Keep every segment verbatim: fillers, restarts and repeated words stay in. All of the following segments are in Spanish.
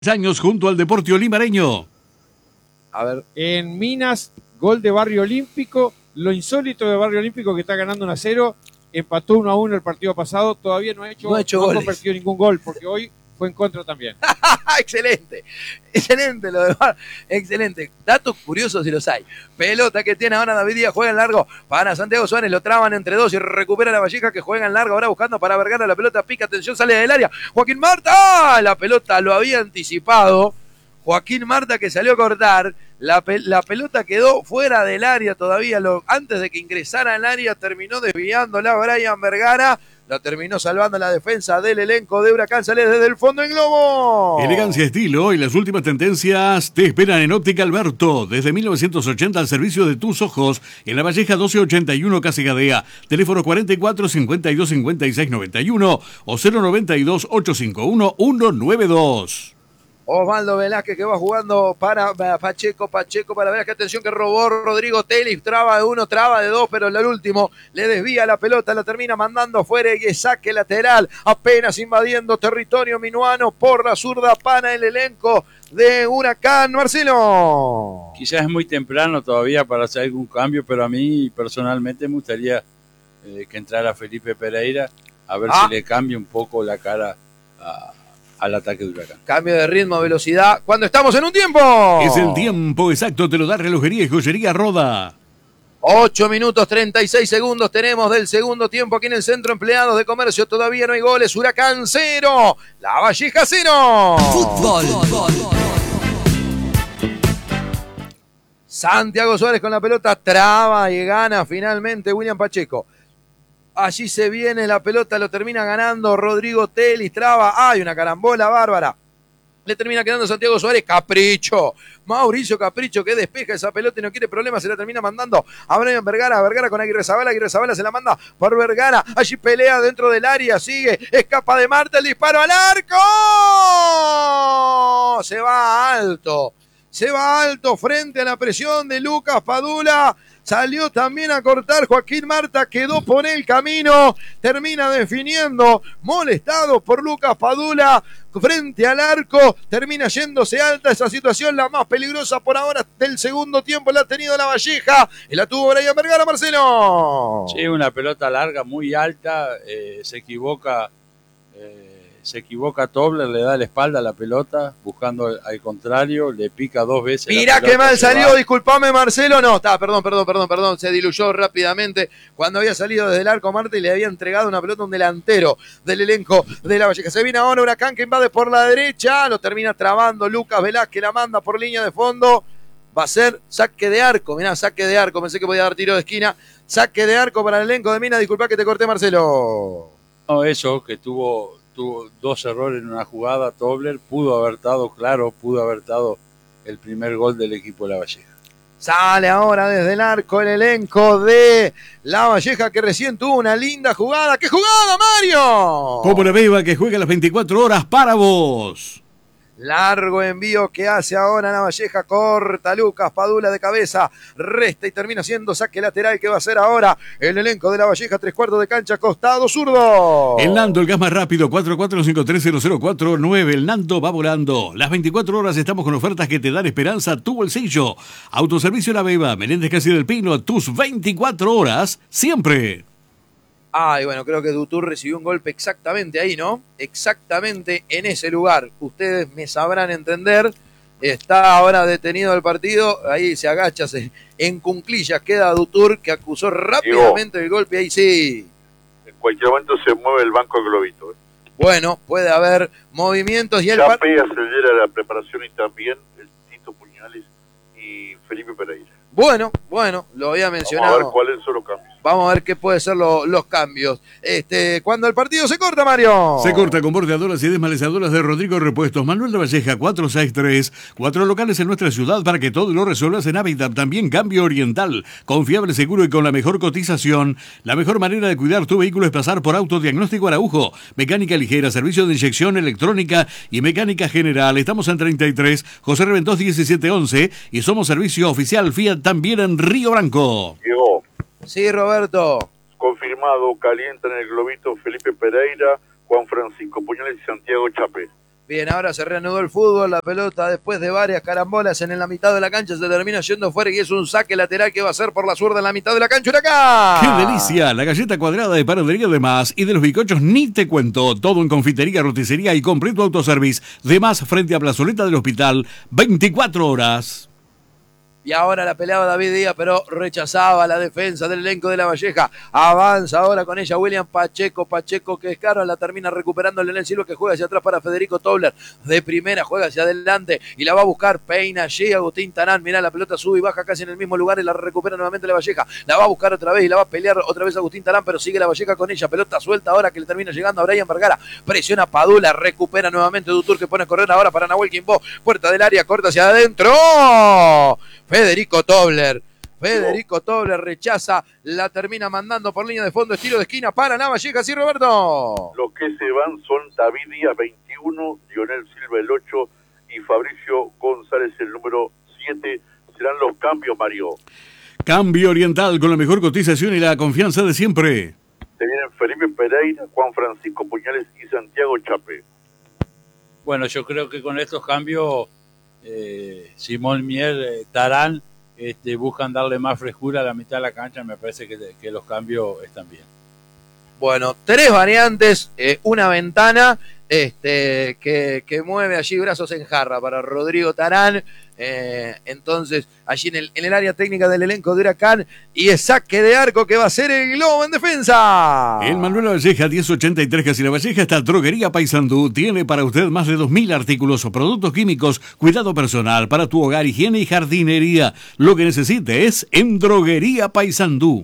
años junto al Deporte Olimareño. A ver. En Minas, gol de Barrio Olímpico. Lo insólito de Barrio Olímpico, que está ganando uno a cero. Empató uno a uno el partido pasado. Todavía no ha hecho, no ha hecho no goles. convertido ningún gol, porque hoy fue en contra también. Excelente, excelente lo de Bar, excelente. Datos curiosos si los hay. Pelota que tiene ahora David Díaz, juega en largo para Santiago Suárez, lo traban entre dos y recupera la Valleja, que juega en largo ahora buscando para Vergara, la pelota pica, atención, sale del área. Joaquín Marta, la pelota lo había anticipado. Joaquín Marta que salió a cortar, la, pe la pelota quedó fuera del área todavía, lo, antes de que ingresara al área terminó desviándola Brian Vergara. La terminó salvando la defensa del elenco de Huracán Sales desde el fondo en globo. Elegancia, estilo y las últimas tendencias te esperan en Óptica Alberto. Desde mil novecientos ochenta al servicio de tus ojos. En La Valleja doce ochenta y uno Casi Gadea. Teléfono cuarenta y cuatro, cincuenta y dos, cincuenta y seis, noventa y uno o cero noventa y dos, ochocientos cincuenta y uno, ciento noventa y dos. Osvaldo Velázquez que va jugando para Pacheco, Pacheco para Velázquez, atención que robó Rodrigo Telis, traba de uno, traba de dos, pero el último le desvía la pelota, la termina mandando fuera y saque lateral, apenas invadiendo territorio minuano por la zurda pana el elenco de Huracán. Marcelo. Quizás es muy temprano todavía para hacer algún cambio, pero a mí personalmente me gustaría eh, que entrara Felipe Pereira, a ver ah. si le cambia un poco la cara a... al ataque de Huracán. Cambio de ritmo, velocidad, cuando estamos en un tiempo. Es el tiempo exacto, te lo da Relojería y Joyería Roda. ocho minutos treinta y seis segundos tenemos del segundo tiempo aquí en el Centro Empleados de Comercio. Todavía no hay goles. Huracán cero, La Valleja cero. Fútbol. Santiago Suárez con la pelota, traba y gana finalmente William Pacheco. Allí se viene la pelota, lo termina ganando Rodrigo Telis, traba, hay una carambola bárbara. Le termina quedando Santiago Suárez, Capricho, Mauricio Capricho que despeja esa pelota y no quiere problemas, se la termina mandando a Brian Vergara, Vergara con Aguirre Zabala, Aguirre Zabala se la manda por Vergara, allí pelea dentro del área, sigue, escapa de Marta, el disparo al arco, se va alto, se va alto frente a la presión de Lucas Padula. Salió también a cortar Joaquín Marta, quedó por el camino, termina definiendo, molestado por Lucas Padula, frente al arco, termina yéndose alta esa situación, la más peligrosa por ahora del segundo tiempo, la ha tenido La Valleja, y la tuvo Brian Vergara, Marcelo. Sí, una pelota larga, muy alta, eh, se equivoca, eh, se equivoca Tobler, le da la espalda a la pelota, buscando al, al contrario, le pica dos veces. Mirá qué mal salió, va. Disculpame Marcelo, no, está, perdón, perdón, perdón, perdón, se diluyó rápidamente cuando había salido desde el arco Marta y le había entregado una pelota a un delantero del elenco de La Valleja. Se viene ahora Huracán que invade por la derecha, lo termina trabando Lucas Velázquez, la manda por línea de fondo, va a ser saque de arco, mirá, saque de arco, pensé que podía dar tiro de esquina, saque de arco para el elenco de Mina, disculpa que te corté Marcelo. No, eso, que tuvo... tuvo dos errores en una jugada, Tobler, pudo haber dado, claro, pudo haber dado el primer gol del equipo de La Valleja. Sale ahora desde el arco el elenco de La Valleja que recién tuvo una linda jugada. ¡Qué jugada, Mario! Como la Beba que juega las veinticuatro horas para vos. Largo envío que hace ahora La Valleja, corta Lucas Padula de cabeza, resta y termina siendo saque lateral que va a hacer ahora el elenco de La Valleja, tres cuartos de cancha, costado zurdo. El Nando, el gas más rápido, cuatro cuatro cinco tres cero cero cuatro nueve, el Nando va volando. Las veinticuatro horas estamos con ofertas que te dan esperanza a tu bolsillo. Autoservicio La Beba, Meléndez Casi del Pino, tus veinticuatro horas, siempre. Ay, bueno, creo que Dutour recibió un golpe exactamente ahí, ¿no? Exactamente en ese lugar. Ustedes me sabrán entender. Está ahora detenido el partido. Ahí se agacha, se, en cunclillas queda Dutour que acusó rápidamente Digo, el golpe. Ahí sí. En cualquier momento se mueve el banco de globito. ¿eh? Bueno, puede haber movimientos. Y el Chapé acelera la preparación y también el Tito Puñales y Felipe Pereira. Bueno, bueno, lo había mencionado. Vamos a ver cuáles son los cambios. Vamos a ver qué pueden ser lo, los cambios. Este, cuando el partido se corta, Mario. Se corta con bordeadoras y desmalezadoras de Rodrigo Repuestos. Manuel de Valleja, cuatro seis tres. Cuatro locales en nuestra ciudad para que todo lo resuelvas en Hábitat. También Cambio Oriental. Confiable, seguro y con la mejor cotización. La mejor manera de cuidar tu vehículo es pasar por Autodiagnóstico Araujo. Mecánica ligera, servicio de inyección electrónica y mecánica general. Estamos en treinta y tres, José Reventós diecisiete once y somos servicio oficial Fiat también en Río Branco. Llegó. Sí, Roberto. Confirmado, calienta en el globito Felipe Pereira, Juan Francisco Puñales y Santiago Chapé. Bien, ahora se reanudó el fútbol, la pelota después de varias carambolas en la mitad de la cancha se termina yendo fuera y es un saque lateral que va a ser por la zurda en la mitad de la cancha. ¡Huracán! ¡Qué delicia! La galleta cuadrada de panadería de Más y de los bizcochos ni te cuento. Todo en confitería, roticería y completo autoservice. De Más frente a Plazoleta del Hospital, veinticuatro horas. Y ahora la peleaba David Díaz, pero rechazaba la defensa del elenco de La Valleja. Avanza ahora con ella William Pacheco. Pacheco que es caro, la termina recuperando Leonel Silva, que juega hacia atrás para Federico Tobler. De primera juega hacia adelante y la va a buscar. Peina allí Agustín Tarán. Mirá, la pelota sube y baja casi en el mismo lugar y la recupera nuevamente La Valleja. La va a buscar otra vez y la va a pelear otra vez Agustín Tarán, pero sigue La Valleja con ella. Pelota suelta ahora que le termina llegando a Brian Vergara. Presiona Padula, recupera nuevamente Dutour, que pone a correr ahora para Nahuel Quimbó. Puerta del área, corta hacia adentro. Federico Tobler, Federico Tobler rechaza, la termina mandando por línea de fondo, estilo de esquina para La Valleja, ¿sí, Roberto? Los que se van son David Díaz, veintiuno, Lionel Silva, el ocho, y Fabricio González, el número siete. Serán los cambios, Mario. Cambio Oriental con la mejor cotización y la confianza de siempre. Se vienen Felipe Pereira, Juan Francisco Puñales y Santiago Chape. Bueno, yo creo que con estos cambios... Eh, Simón Mier, eh, Tarán, este, buscan darle más frescura a la mitad de la cancha. Me parece que, que los cambios están bien. Bueno, tres variantes, eh, una ventana este, que, que mueve allí brazos en jarra para Rodrigo Tarán. Eh, entonces, allí en el, en el área técnica del elenco de Huracán, y es saque de arco que va a ser el globo en defensa. El Manuel Valleja, diez ochenta y tres Casi La Valleja, esta droguería Paysandú tiene para usted más de dos mil artículos o productos químicos, cuidado personal para tu hogar, higiene y jardinería. Lo que necesite es en Droguería Paysandú.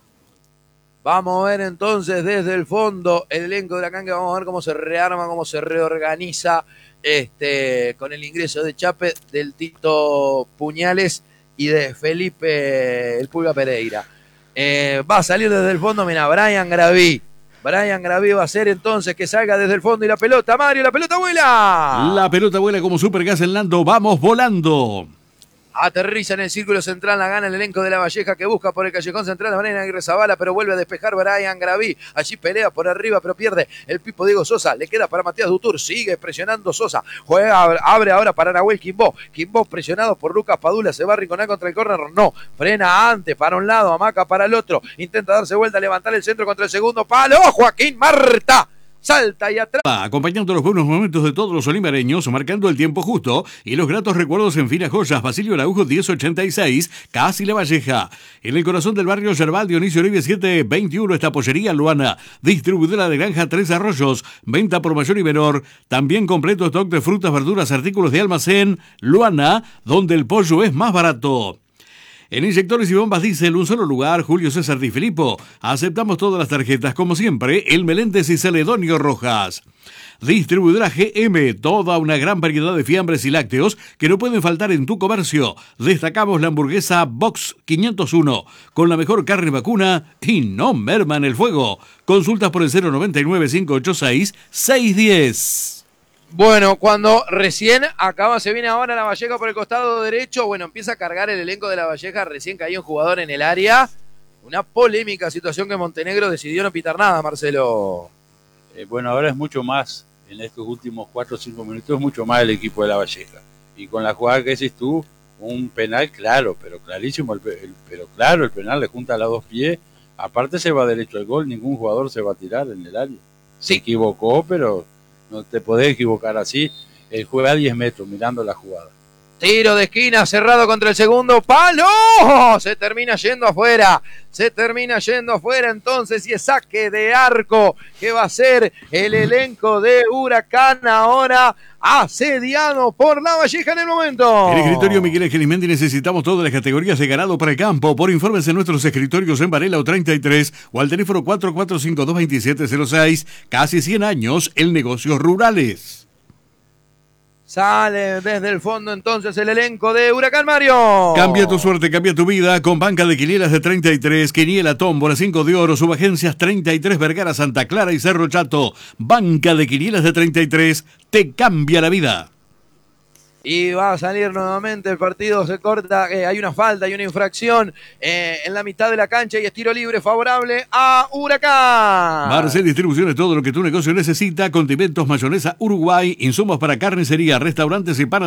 Vamos a ver entonces desde el fondo el elenco de Huracán, que vamos a ver cómo se rearma, cómo se reorganiza este con el ingreso de Chape, del Tito Puñales y de Felipe el Pulga Pereira. Eh, va a salir desde el fondo, mira, Brian Graví. Brian Graví va a ser entonces que salga desde el fondo y la pelota, Mario, la pelota vuela. La pelota vuela como Supergas en Lando, vamos volando. Aterriza en el círculo central, la gana el elenco de La Valleja, que busca por el callejón central de Brian Aguirre Zavala, pero vuelve a despejar Brian Graví. Allí pelea por arriba, pero pierde el Pipo Diego Sosa. Le queda para Matías Dutour, sigue presionando Sosa. Juega, abre ahora para Nahuel Quimbó. Quimbó presionado por Lucas Padula, se va a arrinconar contra el córner. No, frena antes para un lado, amaca para el otro. Intenta darse vuelta, levantar el centro contra el segundo palo. Joaquín Marta. Salta y atrás. Acompañando los buenos momentos de todos los olimareños, marcando el tiempo justo y los gratos recuerdos en Fina Joyas, Basilio Araujo diez ochenta y seis, Casi La Valleja. En el corazón del barrio Yerbal, Dionisio Olive siete veintiuno, esta pollería Luana, distribuidora de Granja Tres Arroyos, venta por mayor y menor, también completo stock de frutas, verduras, artículos de almacén, Luana, donde el pollo es más barato. En Inyectores y Bombas Diesel, un solo lugar, Julio César Di Filippo. Aceptamos todas las tarjetas, como siempre, El Meléndez y Celedonio Rojas. Distribuidora G M, toda una gran variedad de fiambres y lácteos que no pueden faltar en tu comercio. Destacamos la hamburguesa Box quinientos uno, con la mejor carne vacuna y no merman el fuego. Consultas por el cero noventa y nueve, cinco ochenta y seis, seiscientos diez. Bueno, cuando recién acaba, se viene ahora La Valleja por el costado derecho, bueno, empieza a cargar el elenco de La Valleja, recién caía un jugador en el área, una polémica situación que Montenegro decidió no pitar nada, Marcelo. Eh, bueno, ahora es mucho más, en estos últimos cuatro o cinco minutos, es mucho más el equipo de La Valleja. Y con la jugada que decís tú, un penal claro, pero clarísimo, el, el, pero claro, el penal le junta a los dos pies, aparte se va derecho al gol, ningún jugador se va a tirar en el área. Sí. Se equivocó, pero... no te podés equivocar así. Él juega a diez metros mirando la jugada. Tiro de esquina cerrado contra el segundo palo. Se termina yendo afuera. Se termina yendo afuera entonces y es saque de arco que va a ser el elenco de Huracán ahora asediado por La Valleja en el momento. En el escritorio Miguel Ángel Ismendi necesitamos todas las categorías de ganado para el campo. Por informes en nuestros escritorios en Varela o treinta y tres o al teléfono cuatro cuatro cinco dos, dos siete cero seis. Casi cien años en negocios rurales. Sale desde el fondo entonces el elenco de Huracán, Mario. Cambia tu suerte, cambia tu vida con banca de quinielas de treinta y tres, Quiniela Tómbola, cinco de oro, subagencias treinta y tres, Vergara, Santa Clara y Cerro Chato. Banca de quinielas de treinta y tres te cambia la vida. Y va a salir nuevamente el partido, se corta, eh, hay una falta y una infracción eh, en la mitad de la cancha y es tiro libre favorable a Huracán. Marcel Distribuciones, todo lo que tu negocio necesita, condimentos, mayonesa Uruguay, insumos para carnicería, restaurantes y panaderías.